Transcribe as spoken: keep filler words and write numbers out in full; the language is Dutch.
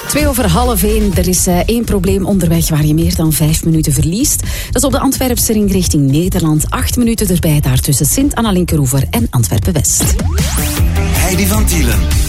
Twee over half één. Er is uh, één probleem onderweg waar je meer dan vijf minuten verliest. Dat is op de Antwerpse ring richting Nederland. Acht minuten erbij daar tussen Sint-Anna-Linkeroever en Antwerpen-West. Heidi van Tielen.